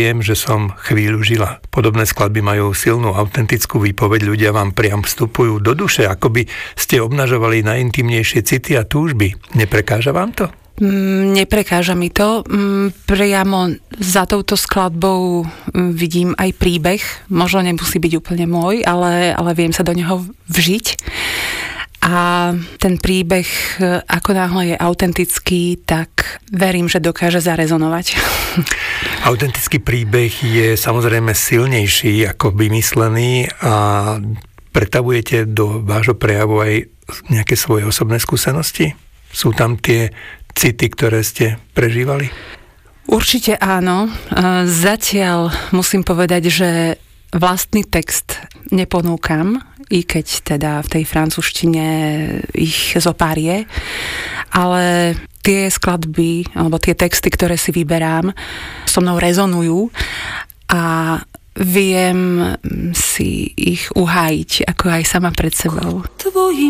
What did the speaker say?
viem, že som chvíľu žila. Podobné skladby majú silnú autentickú výpoveď, ľudia vám priam vstupujú do duše, ako by ste obnažovali najintimnejšie city a túžby. Neprekáža vám to? Neprekáža mi to. Priamo za touto skladbou vidím aj príbeh. Možno nemusí byť úplne môj, ale viem sa do neho vžiť. A ten príbeh, ako náhle je autentický, tak verím, že dokáže zarezonovať. Autentický príbeh je samozrejme silnejší ako vymyslený a pretavujete do vášho prejavu aj nejaké svoje osobné skúsenosti? Sú tam tie city, ktoré ste prežívali? Určite áno. Zatiaľ musím povedať, že vlastný text neponúkam, i keď teda v tej francúzštine ich zopár je, ale tie skladby, alebo tie texty, ktoré si vyberám, so mnou rezonujú a viem si ich uhájiť, ako aj sama pred sebou.